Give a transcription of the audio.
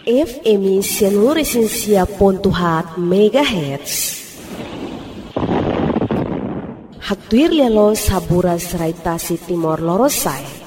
FM 100.7 MHz. Haktuir lelo saburas raitasi Timor Lorosai.